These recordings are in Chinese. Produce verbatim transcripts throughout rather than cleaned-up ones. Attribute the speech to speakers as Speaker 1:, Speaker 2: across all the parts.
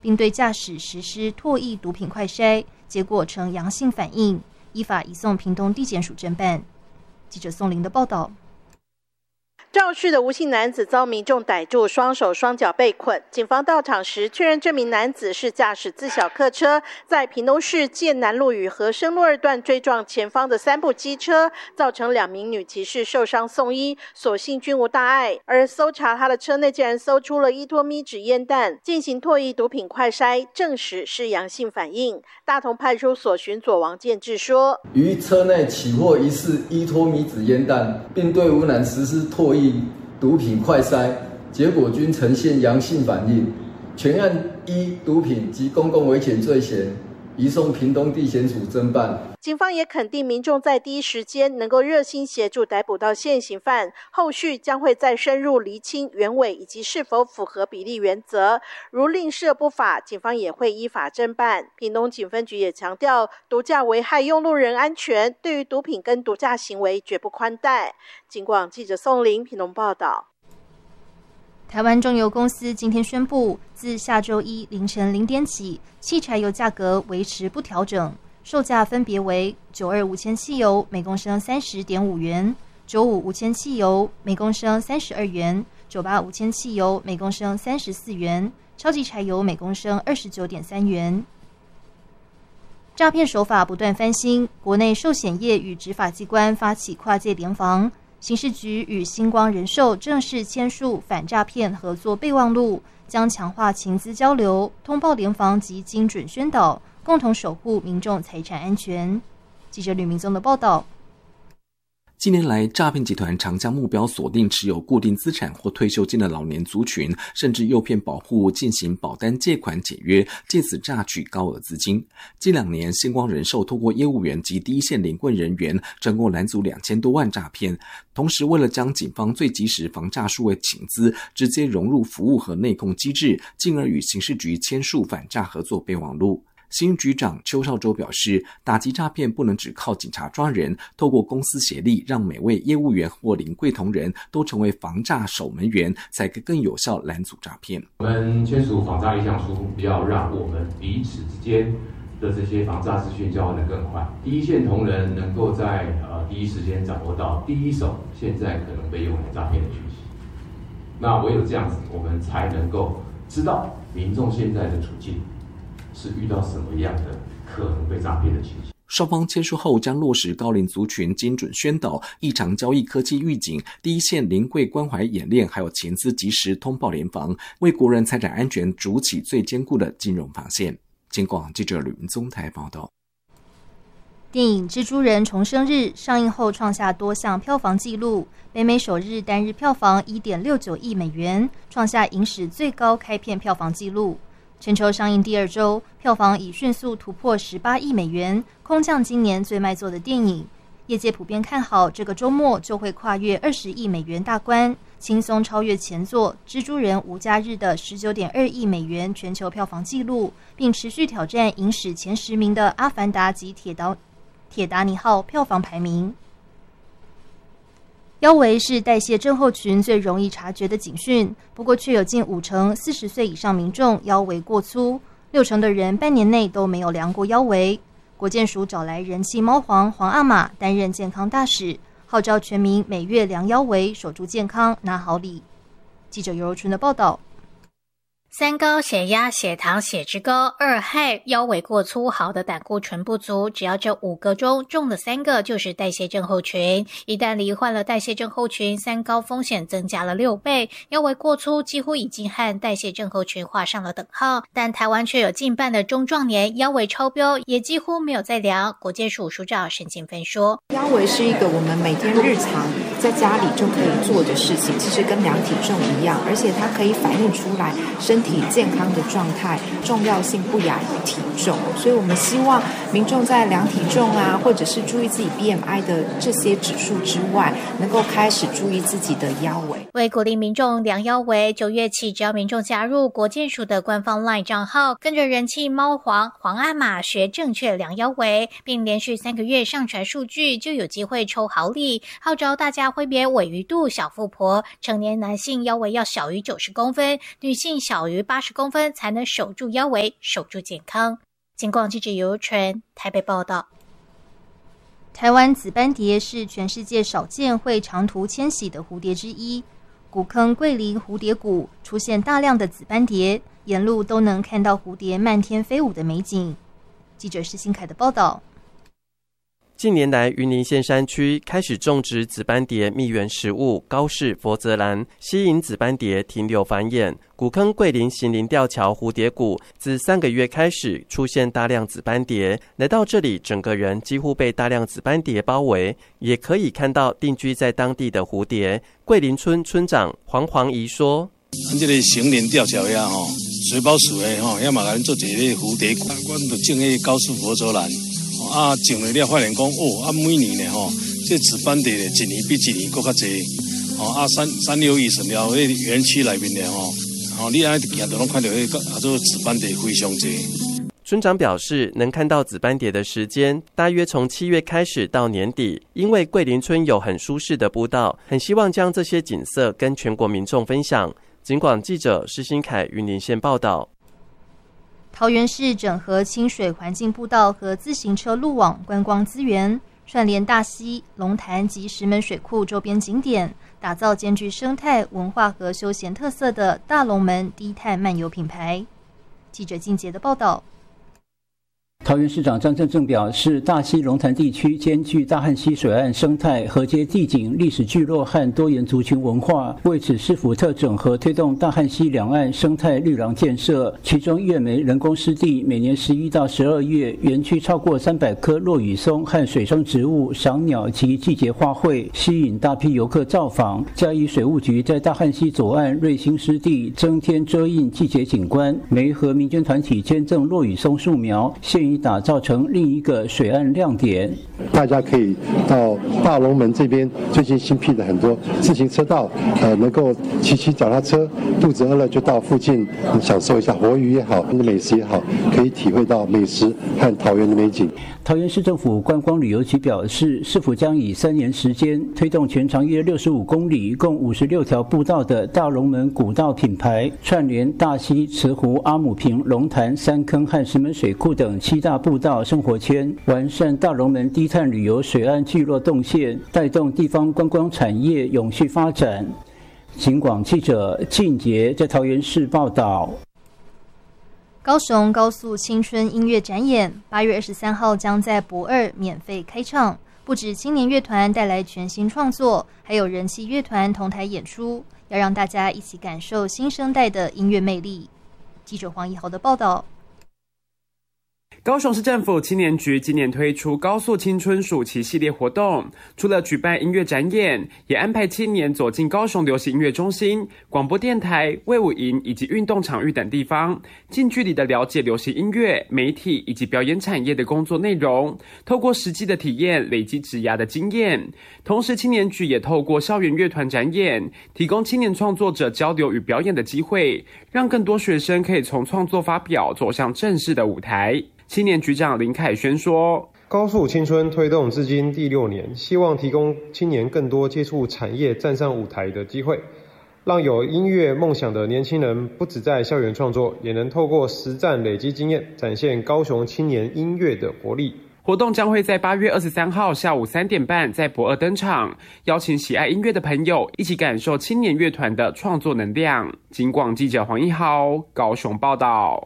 Speaker 1: 并对驾驶实施唾液毒品快筛，结果呈阳性反应，依法移送屏东地检署侦办。记者宋玲的报道。
Speaker 2: 肇事的吴姓男子遭民众逮住，双手双脚被捆。警方到场时确认，这名男子是驾驶自小客车，在屏东市建南路与和生路二段追撞前方的三部机车，造成两名女骑士受伤送医，所幸均无大碍。而搜查他的车内，竟然搜出了依托咪纸烟弹，进行唾液毒品快筛，证实是阳性反应。大同派出所巡佐王建志说，
Speaker 3: 于车内起获疑似依托咪纸烟弹，并对吴男实施唾液毒品快筛，结果均呈现阳性反应，全案依毒品及公共危险罪嫌移送屏东地检署侦办。
Speaker 2: 警方也肯定民众在第一时间能够热心协助逮捕到现行犯，后续将会再深入厘清原委以及是否符合比例原则。如另涉不法，警方也会依法侦办。屏东警分局也强调，毒驾危害用路人安全，对于毒品跟毒驾行为绝不宽待。警广记者宋玲屏东报道。
Speaker 1: 台湾中油公司今天宣布，自下周一凌晨零点起，汽柴油价格维持不调整，售价分别为九二无铅汽油每公升三十点五元，九五无铅汽油每公升三十二元，九八无铅汽油每公升三十四元，超级柴油每公升二十九点三元。诈骗手法不断翻新，国内寿险业与执法机关发起跨界联防。刑事局与星光人寿正式签署反诈骗合作备忘录，将强化情资交流、通报联防及精准宣导，共同守护民众财产安全。记者吕明宗的报道。
Speaker 4: 近年来，诈骗集团常将目标锁定持有固定资产或退休金的老年族群，甚至诱骗保护进行保单借款解约，借此榨取高额资金。近两年，星光人寿透过业务员及第一线临柜人员，整共拦阻两千多万诈骗。同时，为了将警方最及时防诈数位情资直接融入服务和内控机制，进而与刑事局签署反诈合作备忘录。新局长邱少洲表示，打击诈骗不能只靠警察抓人，透过公司协力，让每位业务员或临柜同仁都成为防诈守门员，才可更有效拦阻诈骗。
Speaker 5: 我们签署防诈意向书，要让我们彼此之间的这些防诈资讯交换得更快，第一线同仁能够在呃第一时间掌握到第一手现在可能被用来诈骗的讯息。那唯有这样子，我们才能够知道民众现在的处境是遇到什么样的可能被诈骗的情形。
Speaker 4: 双方签署后将落实高龄族群精准宣导、异常交易科技预警、第一线临柜关怀演练，还有情资及时通报联防，为国人财产安全筑起最坚固的金融防线。警广记者吕文宗台报道。
Speaker 1: 电影《蜘蛛人重生日》上映后创下多项票房纪录，北美首日单日票房 一点六九亿美元，创下影史最高开片票房纪录。全球上映第二周，票房已迅速突破十八亿美元，空降今年最卖座的电影。业界普遍看好这个周末就会跨越二十亿美元大关，轻松超越前作《蜘蛛人无家日》的 十九点二亿美元全球票房纪录，并持续挑战影史前十名的《阿凡达》及铁达《铁达尼号》票房排名。腰围是代谢症候群最容易察觉的警讯，不过却有近五成四十岁以上民众腰围过粗，六成的人半年内都没有量过腰围。国健署找来人气猫皇黄阿玛担任健康大使，号召全民每月量腰围，守住健康，拿好礼。记者尤柔纯的报道。
Speaker 6: 三高、血压、血糖、血脂高；二害、腰围过粗；好的胆固醇不足。只要这五个中中的三个就是代谢症候群。一旦罹患了代谢症候群，三高风险增加了六倍。腰围过粗几乎已经和代谢症候群画上了等号，但台湾却有近半的中壮年腰围超标，也几乎没有在量。国健署署长沈金芬说：“
Speaker 7: 腰围是一个我们每天日常在家里就可以做的事情，其实跟量体重一样，而且它可以反映出来身体健康的状态，重要性不亚于体重。所以我们希望民众在量体重啊，或者是注意自己 B M I 的这些指数之外，能够开始注意自己的腰围。
Speaker 6: 为鼓励民众量腰围，九月起只要民众加入国健署的官方 LINE 账号，跟着人气猫皇黄阿玛学正确量腰围，并连续三个月上传数据，就有机会抽好礼，号召大家挥别尾鱼肚小富婆，成年男性腰围要小于九十公分，女性小于八十公分才能守住腰围，守住健康。警广记者尤纯台北报道。
Speaker 1: 台湾紫斑蝶是全世界少见会长途迁徙的蝴蝶之一，古坑桂林蝴蝶谷出现大量的紫斑蝶，沿路都能看到蝴蝶漫天飞舞的美景。记者施新凯的报道。
Speaker 8: 近年来，云林县山区开始种植紫斑蝶蜜源食物高氏佛泽兰，吸引紫斑蝶停留繁衍。古坑桂林行林吊桥蝴蝶谷自三个月开始出现大量紫斑蝶，来到这里，整个人几乎被大量紫斑蝶包围，也可以看到定居在当地的蝴蝶。桂林村村长黄黄怡说：“
Speaker 9: 咱这个行林吊桥呀，吼，水保署的吼，要嘛给咱做一个蝴蝶谷，阮就种迄个高氏佛泽兰。”啊，种了了，发现讲哦，啊，每年呢吼，这紫斑蝶一年比一年更较侪，哦，啊，三三六一神了，迄园区内面的吼，哦，你安行都拢看到迄个啊，做紫斑蝶非常侪。
Speaker 8: 村长表示，能看到紫斑蝶的时间大约从七月开始到年底，因为桂林村有很舒适的步道，很希望将这些景色跟全国民众分享。警广记者施新凯云林县报道。
Speaker 1: 桃园市整合清水环境步道和自行车路网观光资源，串联大溪、龙潭及石门水库周边景点，打造兼具生态、文化和休闲特色的大龙门低碳漫游品牌。记者靳杰的报道。
Speaker 10: 桃园市长张正正表示，大溪龙潭地区兼具大汉溪水岸生态、河街地景、历史聚落和多元族群文化，为此市府特整合推动大汉溪两岸生态绿廊建设，其中月梅人工湿地每年十一到十二月，园区超过三百棵落羽松和水生植物、赏鸟及季节花卉，吸引大批游客造访。嘉义水务局在大汉溪左岸瑞兴湿地增添遮荫季节景观，媒合民间团体捐赠落羽松树苗，现已打造成另一个水岸亮点。
Speaker 11: 大家可以到大龙门这边最近新辟的很多自行车道，呃，能够骑骑脚踏车，肚子饿了就到附近享受一下活鱼也好，美食也好，可以体会到美食和桃园的美景。
Speaker 10: 桃园市政府观光旅游局表示，市府将以三年时间推动全长约六十五公里、共五十六条步道的大龙门古道品牌，串联大溪、慈湖、阿姆坪、龙潭、三坑和石门水库等七大步道生活圈，完善大龙门低碳旅游水岸聚落动线，带动地方观光产业永续发展。警广记者靳杰在桃园市报道。
Speaker 1: 高雄高速青春音乐展演八月二十三号将在博二免费开唱，不止青年乐团带来全新创作，还有人气乐团同台演出，要让大家一起感受新生代的音乐魅力。记者黄一豪的报道。
Speaker 12: 高雄市政府青年局今年推出高速青春暑期系列活动，除了举办音乐展演，也安排青年走进高雄流行音乐中心、广播电台、卫武营以及运动场域等地方，近距离的了解流行音乐、媒体以及表演产业的工作内容，透过实际的体验累积职涯的经验。同时，青年局也透过校园乐团展演，提供青年创作者交流与表演的机会，让更多学生可以从创作发表走向正式的舞台。青年局长林凯轩说，
Speaker 13: 高速青春推动至今第六年，希望提供青年更多接触产业、站上舞台的机会，让有音乐梦想的年轻人不只在校园创作，也能透过实战累积经验，展现高雄青年音乐的活力。
Speaker 12: 活动将会在八月二十三号下午三点半在博二登场，邀请喜爱音乐的朋友一起感受青年乐团的创作能量。警广记者黄一豪高雄报道。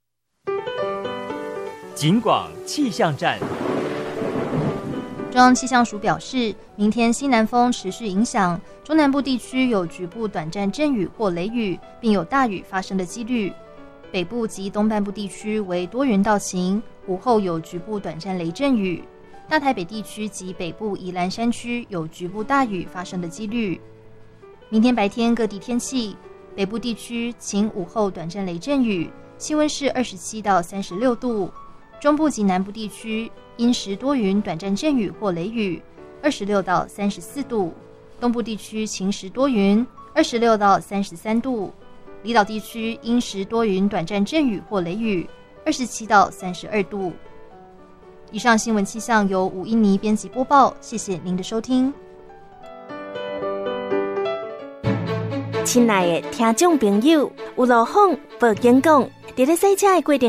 Speaker 14: 警广气象站。
Speaker 1: 中央气象署表示，明天西南风持续影响，中南部地区有局部短暂阵雨或雷雨，并有大雨发生的几率。北部及东半部地区为多云到晴，午后有局部短暂雷阵雨。大台北地区及北部宜兰山区有局部大雨发生的几率。明天白天各地天气，北部地区晴，午后短暂雷阵雨，气温是二十七到三十六度。中部及南部地区阴时多云，短暂阵雨或雷雨，二十六到三十四度；东部地区晴时多云，二十六到三十三度；离岛地区阴时多云，短暂阵雨或雷雨，二十七到三十二度。以上新闻气象由吴英妮编辑播报，谢谢您的收听。
Speaker 15: 亲爱的听众朋友，有路况报警讲，在咧赛车的过程